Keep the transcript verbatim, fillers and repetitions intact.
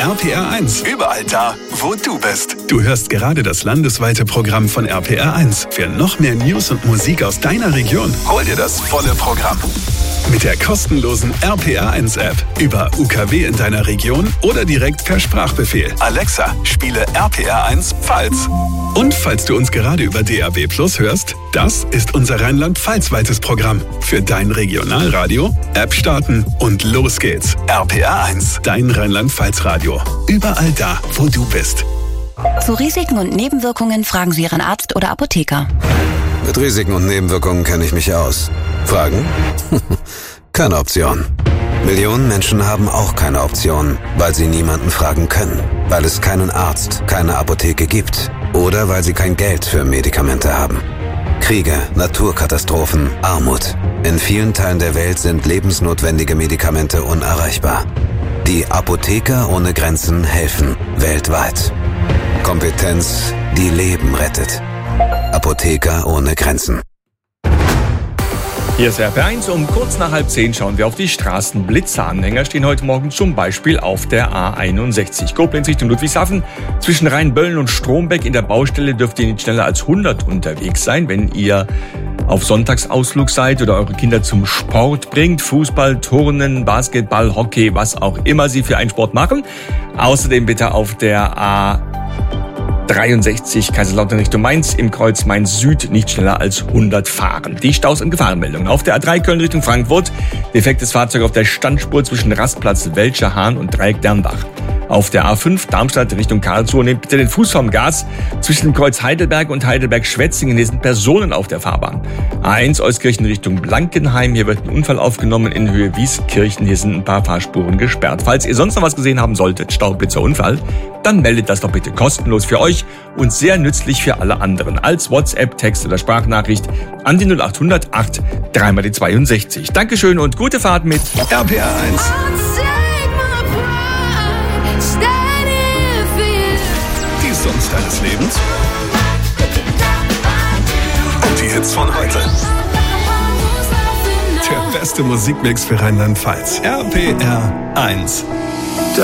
R P R eins. Überall da, wo du bist. Du hörst gerade das landesweite Programm von R P R eins. Für noch mehr News und Musik aus deiner Region, hol dir das volle Programm. Mit der kostenlosen R P R eins App über U K W in deiner Region oder direkt per Sprachbefehl. Alexa, spiele R P R eins Pfalz. Und falls du uns gerade über D A B Plus hörst, das ist unser Rheinland-Pfalz-weites Programm. Für dein Regionalradio, App starten und los geht's. R P R eins, dein Rheinland-Pfalz-Radio. Überall da, wo du bist. Zu Risiken und Nebenwirkungen fragen Sie Ihren Arzt oder Apotheker. Mit Risiken und Nebenwirkungen kenne ich mich aus. Fragen? Keine Option. Millionen Menschen haben auch keine Option, weil sie niemanden fragen können, weil es keinen Arzt, keine Apotheke gibt oder weil sie kein Geld für Medikamente haben. Kriege, Naturkatastrophen, Armut. In vielen Teilen der Welt sind lebensnotwendige Medikamente unerreichbar. Die Apotheker ohne Grenzen helfen weltweit. Kompetenz, die Leben rettet. Apotheker ohne Grenzen. Hier ist R P R eins. Um kurz nach halb zehn schauen wir auf die Straßen. Blitzeranhänger stehen heute Morgen zum Beispiel auf der A einundsechzig. Koblenz Richtung Ludwigshafen. Zwischen Rheinböllen und Strombeck in der Baustelle dürft ihr nicht schneller als hundert unterwegs sein, wenn ihr auf Sonntagsausflug seid oder eure Kinder zum Sport bringt. Fußball, Turnen, Basketball, Hockey, was auch immer sie für einen Sport machen. Außerdem bitte auf der A dreiundsechzig Kaiserslautern Richtung Mainz im Kreuz Mainz Süd nicht schneller als hundert fahren. Die Staus- und Gefahrenmeldungen. Auf der A drei Köln Richtung Frankfurt defektes Fahrzeug auf der Standspur zwischen Rastplatz Welcher Hahn und Dreieck Dernbach. Auf der A fünf Darmstadt Richtung Karlsruhe nehmt bitte den Fuß vom Gas. Zwischen dem Kreuz Heidelberg und Heidelberg-Schwetzingen hier sind Personen auf der Fahrbahn. A eins Euskirchen Richtung Blankenheim. Hier wird ein Unfall aufgenommen in Höhe Wieskirchen. Hier sind ein paar Fahrspuren gesperrt. Falls ihr sonst noch was gesehen haben solltet, Staublitzer Unfall, dann meldet das doch bitte kostenlos für euch und sehr nützlich für alle anderen als WhatsApp, Text oder Sprachnachricht an die null acht hundert acht dreimal die zweiundsechzig. Dankeschön und gute Fahrt mit R P R eins. Die Songs deines Lebens und die Hits von heute. Der beste Musikmix für Rheinland-Pfalz. R P R eins.